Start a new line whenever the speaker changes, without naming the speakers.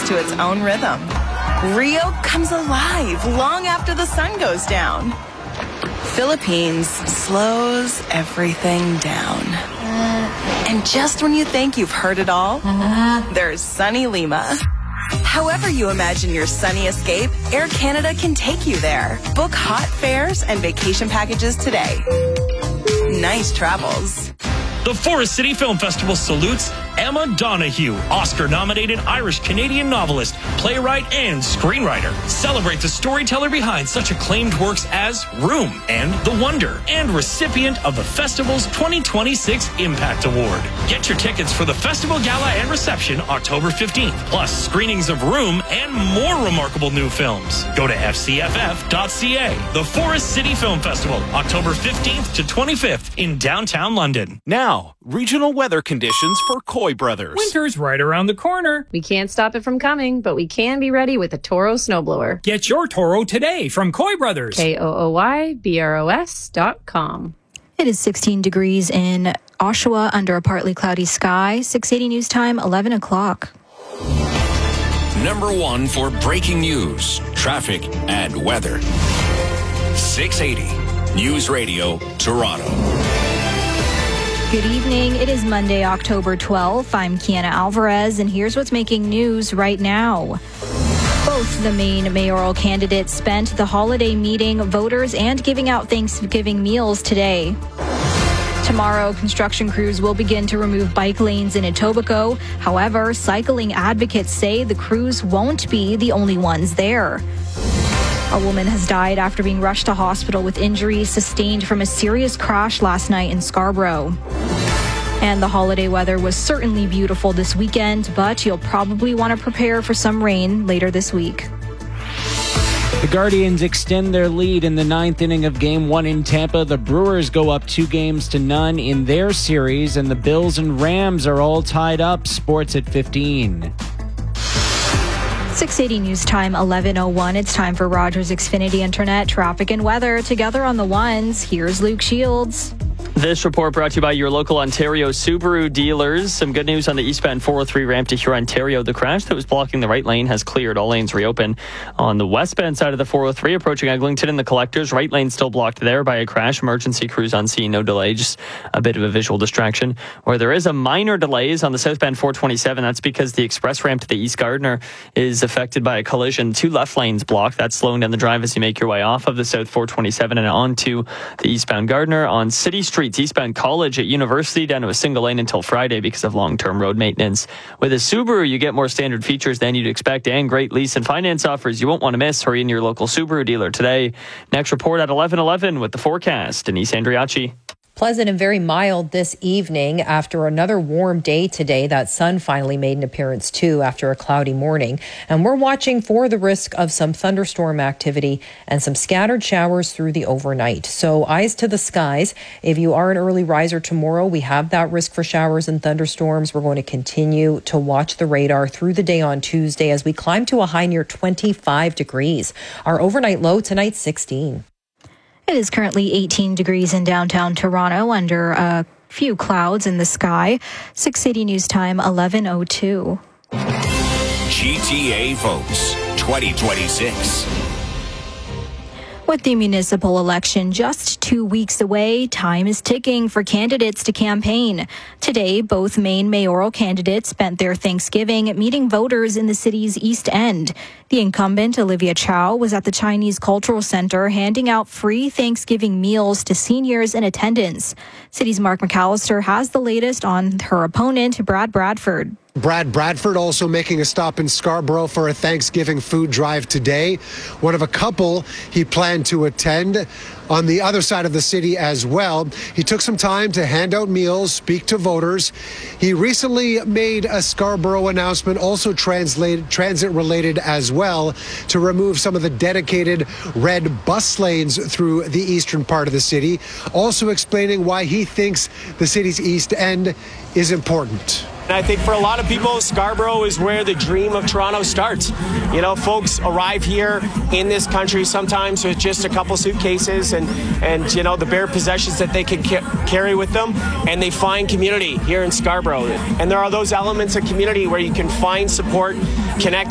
to its own rhythm. Rio comes alive long after the sun goes down. Philippines slows everything down. And just when you think you've heard it all, there's sunny Lima. However you imagine your sunny escape, Air Canada can take you there. Book hot fares and vacation packages today. Nice travels.
The Forest City Film Festival salutes Emma Donoghue, Oscar-nominated Irish-Canadian novelist, playwright, and screenwriter. Celebrate the storyteller behind such acclaimed works as Room and The Wonder, and recipient of the festival's 2026 Impact Award. Get your tickets for the festival gala and reception October 15th, plus screenings of Room and more remarkable new films. Go to fcff.ca. The Forest City Film Festival, October 15th to 25th in downtown London.
Now, regional weather conditions for Coy Brothers.
Winter's right around the corner.
We can't stop it from coming, but we can be ready with a Toro snowblower.
Get your Toro today from Coy Brothers.
KOOYBROS.com.
It is 16 degrees in Oshawa under a partly cloudy sky. 680 news time, 11 o'clock.
Number one for breaking news, traffic, and weather. 680 News Radio, Toronto.
Good evening. It is Monday, October 12th. I'm Kiana Alvarez, and here's what's making news right now. Both the main mayoral candidates spent the holiday meeting voters and giving out Thanksgiving meals today. Tomorrow, construction crews will begin to remove bike lanes in Etobicoke. However, cycling advocates say the crews won't be the only ones there. A woman has died after being rushed to hospital with injuries sustained from a serious crash last night in Scarborough. And the holiday weather was certainly beautiful this weekend, but you'll probably want to prepare for some rain later this week.
The Guardians extend their lead in the ninth inning of Game 1 in Tampa. The Brewers go up 2-0 in their series, and the Bills and Rams are all tied up. Sports at 15.
680 news time, 11:01. It's time for Rogers Xfinity Internet traffic and weather. Together on the ones, here's Luke Shields.
This report brought to you by your local Ontario Subaru dealers. Some good news on the eastbound 403 ramp to Huron, Ontario. The crash that was blocking the right lane has cleared. All lanes reopen. On the westbound side of the 403 approaching Eglinton and the Collectors, right lane still blocked there by a crash. Emergency crews on scene, no delay, just a bit of a visual distraction. Where there is a minor delay is on the southbound 427. That's because the express ramp to the East Gardiner is affected by a collision. Two left lanes blocked. That's slowing down the drive as you make your way off of the south 427 and onto the eastbound Gardiner. On city streets, eastbound College at University down to a single lane until Friday because of long-term road maintenance. With a Subaru, you get more standard features than you'd expect and great lease and finance offers you won't want to miss. Hurry in your local Subaru dealer today. Next report at 11:11 with the forecast. Denise Andriachi.
Pleasant and very mild this evening after another warm day today. That sun finally made an appearance too after a cloudy morning. And we're watching for the risk of some thunderstorm activity and some scattered showers through the overnight. So eyes to the skies. If you are an early riser tomorrow, we have that risk for showers and thunderstorms. We're going to continue to watch the radar through the day on Tuesday as we climb to a high near 25 degrees. Our overnight low tonight, 16.
It is currently 18 degrees in downtown Toronto under a few clouds in the sky. 680 news time, 11:02.
GTA votes 2026.
With the municipal election just 2 weeks away, time is ticking for candidates to campaign. Today, both main mayoral candidates spent their Thanksgiving meeting voters in the city's East End. The incumbent, Olivia Chow, was at the Chinese Cultural Center handing out free Thanksgiving meals to seniors in attendance. City's Mark McAllister has the latest on her opponent, Brad Bradford.
Brad Bradford also making a stop in Scarborough for a Thanksgiving food drive today. One of a couple he planned to attend on the other side of the city as well. He took some time to hand out meals, speak to voters. He recently made a Scarborough announcement, also transit related as well, to remove some of the dedicated red bus lanes through the eastern part of the city, also explaining why he thinks the city's East End is important.
I think for a lot of people, Scarborough is where the dream of Toronto starts. You know, folks arrive here in this country sometimes with just a couple suitcases and you know, the bare possessions that they can carry with them, and they find community here in Scarborough. And there are those elements of community where you can find support, connect